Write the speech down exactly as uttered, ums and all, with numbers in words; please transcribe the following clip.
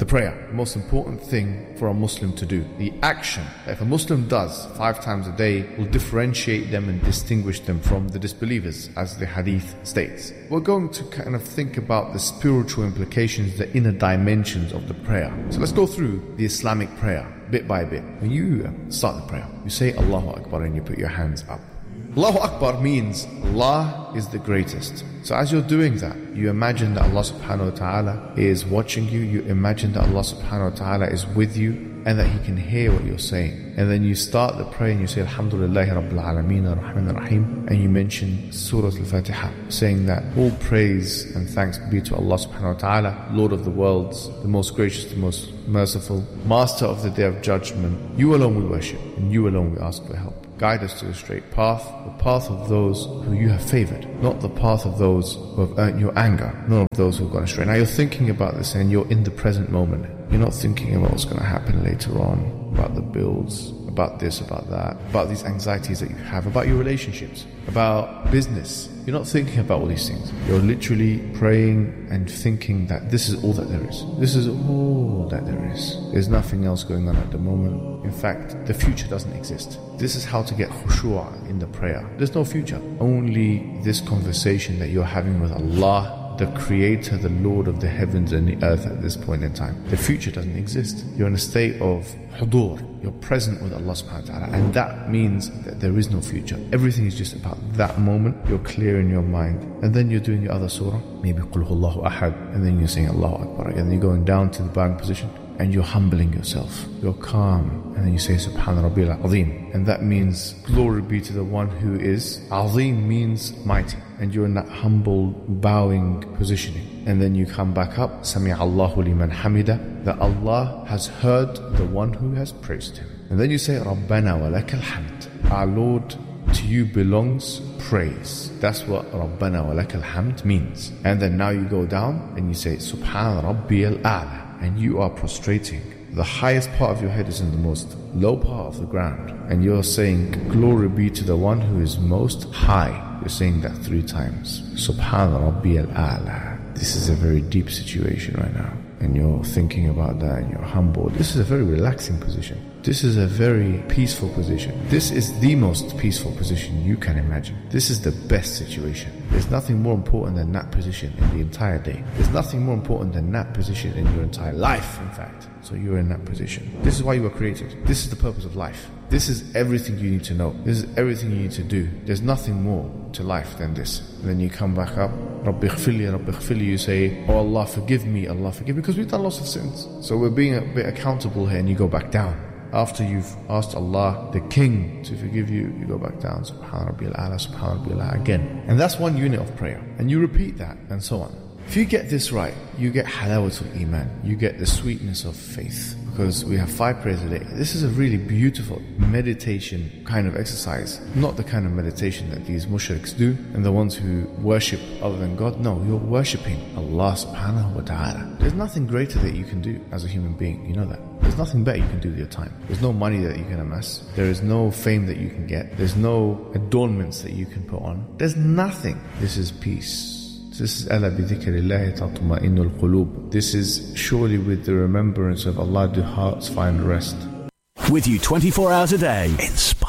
The prayer, the most important thing for a Muslim to do. The action that if a Muslim does five times a day will differentiate them and distinguish them from the disbelievers, as the hadith states. We're going to kind of think about the spiritual implications, the inner dimensions of the prayer. So let's go through the Islamic prayer bit by bit. When you start the prayer, you say Allahu Akbar and you put your hands up. Allahu Akbar means Allah is the greatest. So as you're doing that, you imagine that Allah subhanahu wa ta'ala is watching you. You imagine that Allah subhanahu wa ta'ala is with you and that He can hear what you're saying. And then you start the prayer and you say Alhamdulillahi Rabbil Alameen Ar-Rahman Ar-Rahim, and you mention Surah Al-Fatiha, saying that all praise and thanks be to Allah subhanahu wa ta'ala, Lord of the worlds, the most gracious, the most merciful, Master of the Day of Judgment. You alone we worship and you alone we ask for help. Guide us to the straight path, the path of those who you have favored, not the path of those who have earned your anger, nor of those who have gone astray. Now you're thinking about this and you're in the present moment. You're not thinking about what's going to happen later on, about the bills, about this, about that, about these anxieties that you have, about your relationships, about business. You're not thinking about all these things. You're literally praying and thinking that this is all that there is. This is all that there is. There's nothing else going on at the moment. In fact, the future doesn't exist. This is how to get khushu'ah in the prayer. There's no future. Only this conversation that you're having with Allah, the Creator, the Lord of the heavens and the earth at this point in time. The future doesn't exist. You're in a state of hudur. You're present with Allah subhanahu wa ta'ala, and that means that there is no future. Everything is just about that moment. You're clear in your mind, and then you're doing your other surah, maybe Qul Huwallahu Ahad, and then you're saying Allahu Akbar, and then you're going down to the bowing position, and you're humbling yourself. You're calm, and then you say Subhan Rabbil Azim, and that means glory be to the one who is. Azim means mighty, and you're in that humble, bowing positioning. And then you come back up, Sami'a Allahu liman hamida, that Allah has heard the one who has praised Him. And then you say Rabbana wa lakal hamd, our Lord, to you belongs praise. That's what Rabbana wa lakal hamd means. And then now you go down and you say Subhan Rabbiyal A'la, and you are prostrating. The highest part of your head is in the most low part of the ground, and you're saying glory be to the one who is most high. You're saying that three times. Subhan Rabbiyal A'la. This is a very deep situation right now, and you're thinking about that and you're humble. This is a very relaxing position. This is a very peaceful position. This is the most peaceful position you can imagine. This is the best situation. There's nothing more important than that position in the entire day. There's nothing more important than that position in your entire life, in fact. So you're in that position. This is why you were created. This is the purpose of life. This is everything you need to know. This is everything you need to do. There's nothing more to life than this. And then you come back up, Rabbi Ighfirli, Rabbi Ighfirli, you say, oh Allah forgive me, Allah forgive me, because we've done lots of sins. So we're being a bit accountable here, and you go back down. After you've asked Allah, the King, to forgive you, you go back down, Subhan Rabbil A'la, Subhan Rabbil A'la again. And that's one unit of prayer. And you repeat that, and so on. If you get this right, you get halawatul iman. You get the sweetness of faith. Because we have five prayers a day. This is a really beautiful meditation kind of exercise. Not the kind of meditation that these mushriks do and the ones who worship other than God. No, you're worshipping Allah subhanahu wa ta'ala. There's nothing greater that you can do as a human being. You know that. There's nothing better you can do with your time. There's no money that you can amass. There is no fame that you can get. There's no adornments that you can put on. There's nothing. This is peace. This is أَلَا بِذِكْرِ اللَّهِ تَطْمَئِنُّ الْقُلُوبُ. This is surely with the remembrance of Allah do hearts find rest. With you twenty-four hours a day. Inspire.